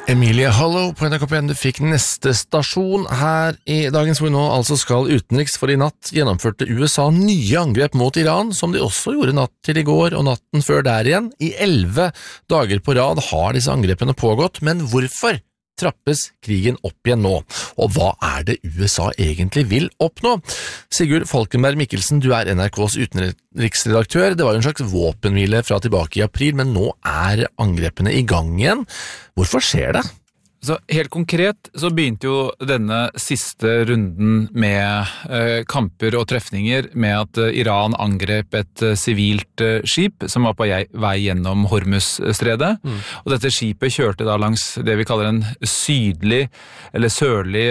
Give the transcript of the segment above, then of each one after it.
Emilie Hollow på NRK P1 fikk neste stasjon her i dagens hvor vi nå altså skal utenriks, for i natt gjennomførte USA nye angrep mot Iran, som de også gjorde natt til i går og natten før der igjen. I 11 dager på rad har disse angrepene pågått, men hvorfor trappes krigen opp igjen nå? Og hva er det USA egentlig vil oppnå? Sigurd Falkenberg Mikkelsen, du er NRKs utenriksredaktør. Det var jo en slags våpenhvile fra tilbake i april, men nå er angrepene i gang igjen. Hvorfor skjer det? Så helt konkret så begynte jo denne siste runden med kamper og trefninger med at Iran angrep et sivilt skip som var på vei gjennom Hormuzstredet. Og dette skipet kjørte da langs det vi kaller en sydlig eller sørlig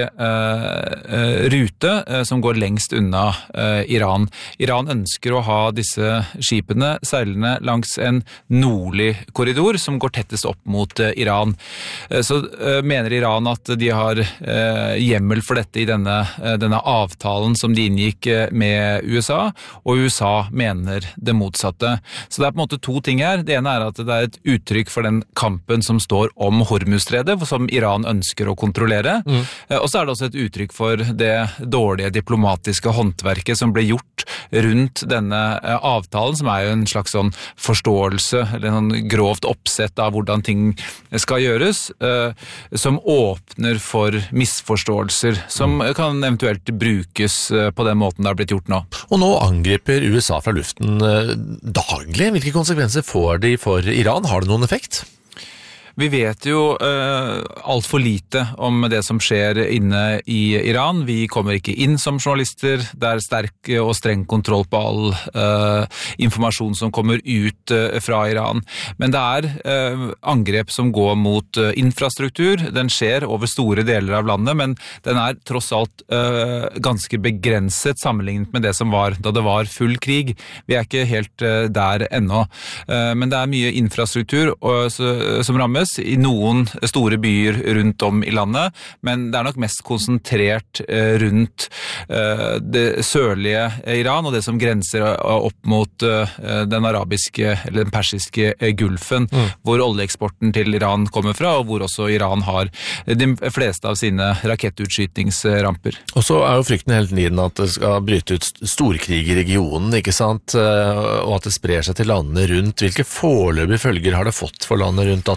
rute som går lengst unna Iran. Iran ønsker å ha disse skipene seilende langs en nordlig korridor som går tettest opp mot Iran. Så mener Iran at de har hjemmel for dette i denne avtalen som de inngikk med USA, og USA mener det motsatte. Så det er på en måte to ting her. Det ene er at det er et uttrykk for den kampen som står om Hormuzstredet, som Iran ønsker å kontrollere. Og så er det også et uttrykk for det dårlige diplomatiske håndverket som ble gjort rundt denne avtalen, som er jo en slags sånn forståelse, eller en grovt oppsett av hvordan ting skal gjøres, som åpner for misforståelser, som kan eventuelt brukes på den måten det har blitt gjort nå. Og nå angriper USA fra luften daglig. Hvilke konsekvenser får de for Iran? Har det noen effekt? Vi vet jo alt for lite om det som skjer inne i Iran. Vi kommer ikke inn som journalister. Det er sterk og streng kontroll på all informasjon som kommer ut fra Iran. Men det er angrep som går mot infrastruktur. Den skjer over store deler av landet, men den er tross alt ganske begrenset sammenlignet med det som var da det var full krig. Vi er ikke helt der ennå. Men det er mye infrastruktur som rammes i noen store byer rundt om i landet, men det er nok mest konsentrert rundt det sørlige Iran og det som grenser opp mot den arabiske eller den persiske gulfen, hvor oljeeksporten til Iran kommer fra, og hvor også Iran har de fleste av sine rakettutskytningsramper. Og så er jo frykten hele tiden at det skal bryte ut storkrig i regionen, ikke sant? Og at det sprer seg til landene rundt. Hvilke foreløpige følger har det fått for landet rundt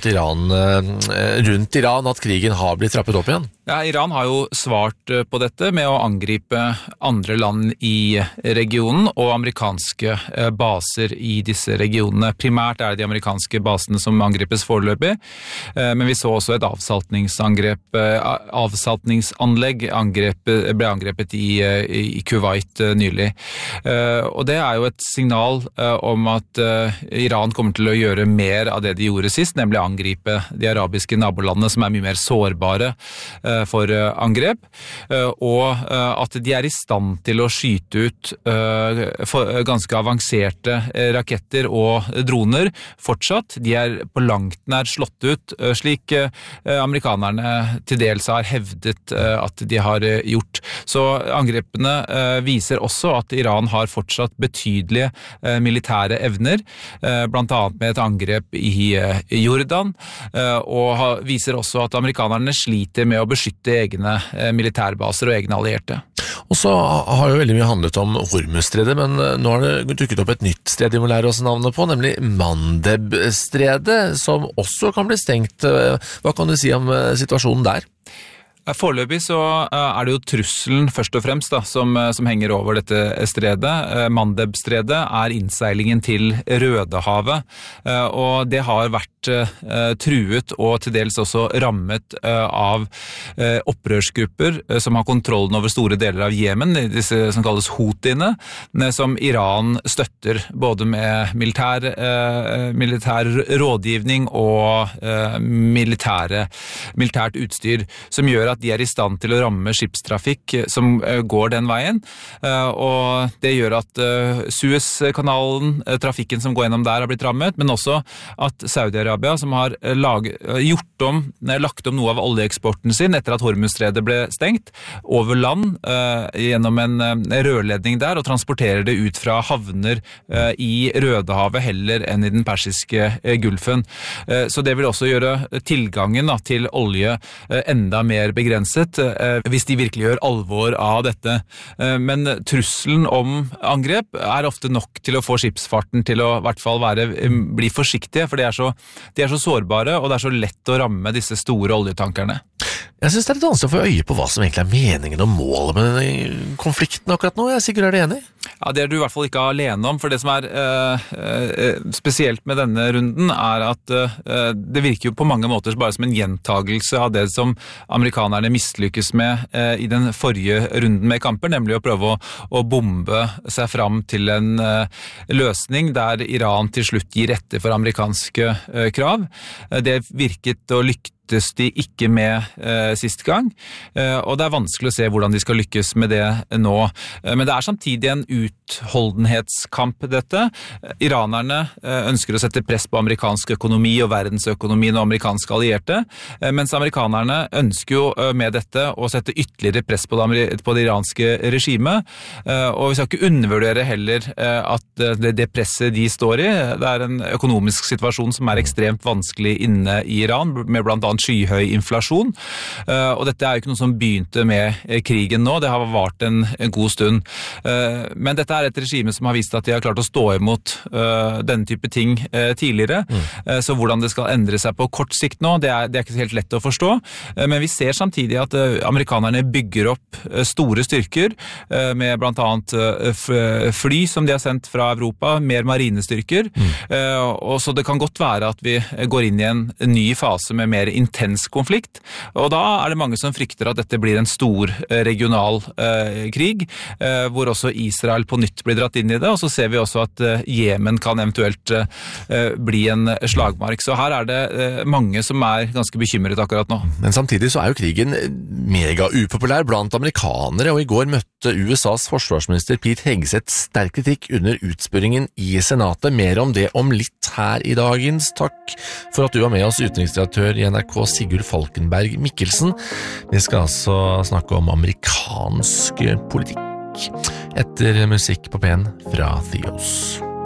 Iran at krigen har blitt trappet opp igjen? Ja, Iran har jo svart på dette med å angripe andre land i regionen og amerikanske baser i disse regionene. Primært er det de amerikanske basene som angripes foreløpig, men vi så også et avsaltningsanlegg ble angrepet i Kuwait nylig. Og det er jo et signal om at Iran kommer til å gjøre mer av det de gjorde sist, nemlig angripe de arabiske nabolandene som er mye mer sårbare for angrep, og at de er i stand til å skyte ut ganske avanserte raketter og droner fortsatt. De er på langt nær slått ut, slik amerikanerne til dels har hevdet at de har gjort. Så angrepene viser også at Iran har fortsatt betydelige militære evner, blant annet med et angrep i Jordan, og viser også at amerikanerne sliter med å beskytte egne militærbaser og egne allierte. Og så har jo veldig mye handlet om Hormuzstredet, men nå har det dukket opp et nytt sted vi må lære oss navnet på, nemlig Mandeb-stredet, som også kan bli stengt. Hva kan du si om situasjonen der? Foreløpig så er det jo trusselen først og fremst som henger over dette stredet. Mandeb-stredet er innseilingen til Rødehavet, og det har vært truet og til dels også rammet av opprørsgrupper som har kontrollen over store deler av Jemen, disse som kalles Houthiene, som Iran støtter både med militær rådgivning og militært utstyr, som gjør at de er i stand til å ramme skipstrafikk som går den veien, og det gjør at Suezkanalen, trafikken som går gjennom der har blitt rammet, men også at Saudi-Arabia, som har gjort lagt om noe av oljeeksporten sin etter at Hormuzstredet ble stengt, over land gjennom en rørledning der, og transporterer det ut fra havner i Rødehavet heller enn i den persiske Gulfen. Så det vil også gjøre tilgangen til olje enda mer begrenset, hvis de virkelig gjør alvor av dette. Men trusselen om angrep ofte nok til å få skipsfarten til å i hvert fall bli forsiktige, for de er så sårbare, og det så lett å ramme disse store oljetankerne. Jeg synes det litt vanskelig å få øye på hva som egentlig meningen og målet med denne konflikten akkurat nå. Sigurd, du enig? Ja, det du i hvert fall ikke alene om, for det som spesielt med denne runden at det virker jo på mange måter bare som en gjentagelse av det som amerikanerne mislykkes med i den forrige runden med kamper, nemlig å prøve å bombe seg fram til en løsning der Iran til slutt gir etter for amerikanske krav. Det virket å lyktes de ikke med sist gang, og det vanskelig å se hvordan de skal lykkes med det nå. Men det samtidig en utholdenhetskamp dette. Iranerne ønsker å sette press på amerikansk økonomi og verdensøkonomien og amerikanske allierte, mens amerikanerne ønsker jo med dette å sette ytterligere press på det iranske regimet, og vi skal ikke undervurdere heller at det presset de står i, det en økonomisk situasjon som ekstremt vanskelig inne i Iran, med blant annet skyhøy inflasjon, og dette jo ikke noe som begynte med krigen nå, det har vart en god stund. Men dette et regime som har vist at de har klart å stå imot denne type ting tidligere, så hvordan det skal endre seg på kort sikt nå, det ikke helt lett å forstå, men vi ser samtidig at amerikanerne bygger opp store styrker, med blant annet fly som de har sendt fra Europa, mer marinestyrker, og så det kan godt være at vi går inn i en ny fase med mer intens konflikt, og da det mange som frykter at dette blir en stor regional krig, hvor også Israel på nytt blir dratt inn i det, og så ser vi også at Jemen kan eventuelt bli en slagmark. Så her det mange som ganske bekymret akkurat nå. Men samtidig så jo krigen mega upopulær blant amerikanere, og i går møtte USAs forsvarsminister Pete Hegseth sterk kritikk under utspørringen i Senatet. Mer om det om litt her i dagens. Takk for at du var med oss, utenriksdirektør i NRK Sigurd Falkenberg Mikkelsen. Vi skal altså snakke om amerikansk politikk etter musikk på P1 fra Theos.